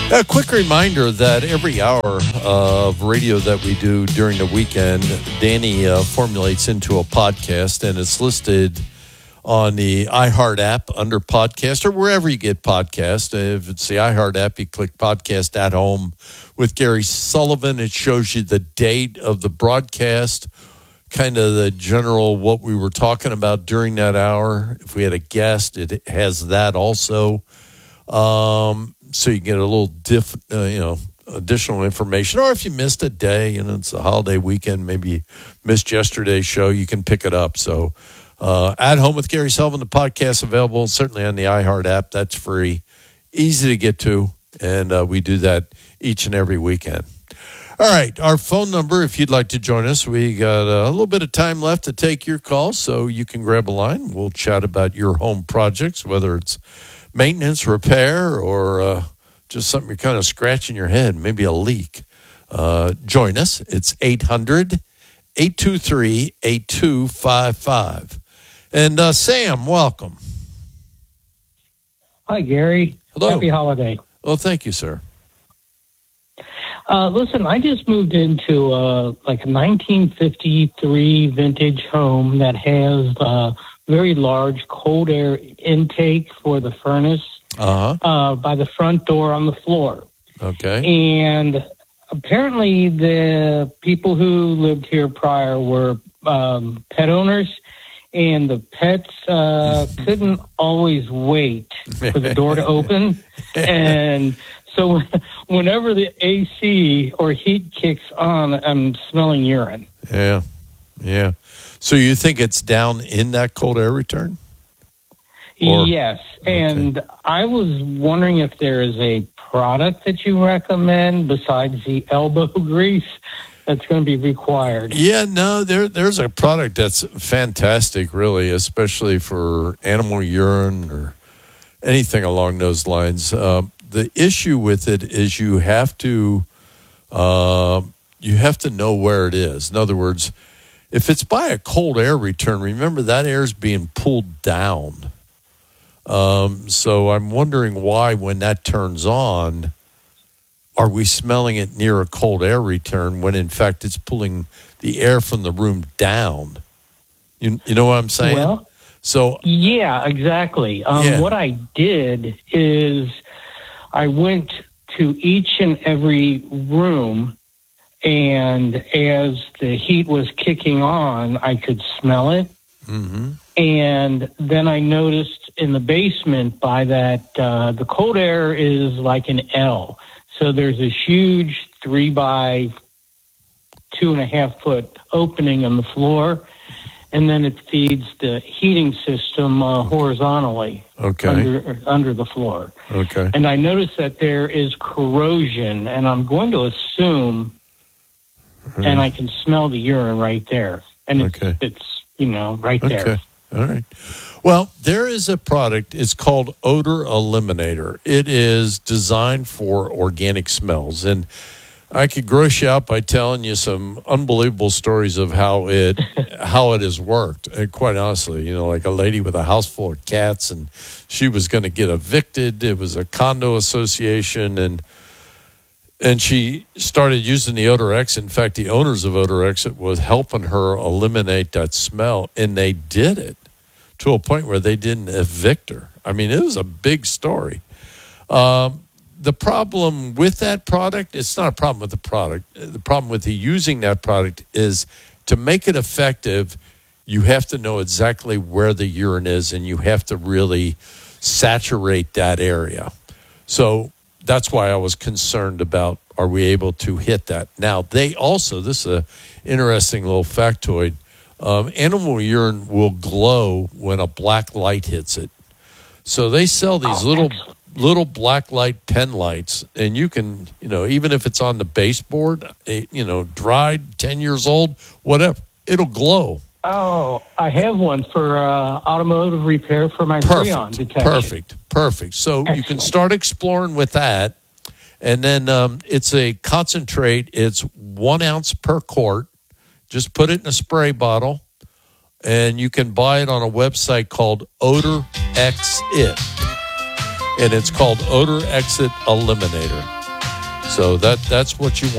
A quick reminder that every hour of radio that we do during the weekend, Danny formulates into a podcast, and it's listed on the iHeart app under podcast or wherever you get podcast. If it's the iHeart app, you click podcast at home with Gary Sullivan. It shows you the date of the broadcast, kind of the general what we were talking about during that hour. If we had a guest, it has that also. So you get a little additional information. Or if you missed a day, it's a holiday weekend, maybe you missed yesterday's show, you can pick it up. So At Home with Gary Sullivan, the podcast available certainly on the iHeart app. That's free, easy to get to, and we do that each and every weekend. All right, our phone number, if you'd like to join us, we got a little bit of time left to take your calls, so you can grab a line. We'll chat about your home projects, whether it's maintenance, repair, or just something you're kind of scratching your head, maybe a leak. Join us. It's 800-823-8255. And Sam, welcome. Hi, Gary. Hello. Happy holiday. Well, thank you, sir. Listen, I just moved into a 1953 vintage home that has a very large cold air intake for the furnace by the front door on the floor. Okay. And apparently the people who lived here prior were pet owners, and the pets couldn't always wait for the door to open. And so whenever the AC or heat kicks on, I'm smelling urine. Yeah. So you think it's down in that cold air return? Yes. And I was wondering if there is a product that you recommend besides the elbow grease that's going to be required. Yeah, no, there's a product that's fantastic, really, especially for animal urine or anything along those lines. The issue with it is you have to know where it is. In other words, if it's by a cold air return, remember that air is being pulled down. So I'm wondering why, when that turns on, are we smelling it near a cold air return when in fact it's pulling the air from the room down? You know what I'm saying? Well, so yeah, exactly. What I did is I went to each and every room, and as the heat was kicking on, I could smell it. Mm-hmm. And then I noticed in the basement by that, the cold air is like an L. So there's this huge 3 by 2.5 foot opening on the floor, and then it feeds the heating system horizontally under the floor. Okay. And I noticed that there is corrosion, and I'm going to assume, and I can smell the urine right there. And it's right there. Okay. All right. Well, there is a product. It's called Odor Eliminator. It is designed for organic smells. And I could gross you out by telling you some unbelievable stories of how it has worked. And quite honestly, like a lady with a house full of cats, and she was going to get evicted. It was a condo association, and she started using the Odor Exit. In fact, the owners of Odor Exit was helping her eliminate that smell, and they did it to a point where they didn't evict her. I mean, it was a big story. The problem with that product, it's not a problem with the product. The problem with using that product is to make it effective, you have to know exactly where the urine is, and you have to really saturate that area. So that's why I was concerned about, are we able to hit that? Now, they also, this is an interesting little factoid, animal urine will glow when a black light hits it. So they sell these little black light pen lights, and you can, even if it's on the baseboard, dried, 10 years old, whatever, it'll glow. Oh, I have one for automotive repair for my Freon detection. Perfect. So Excellent. You can start exploring with that. And then it's a concentrate. It's 1 ounce per quart. Just put it in a spray bottle, and you can buy it on a website called Odor Exit. And it's called Odor Exit Eliminator. So that's what you want.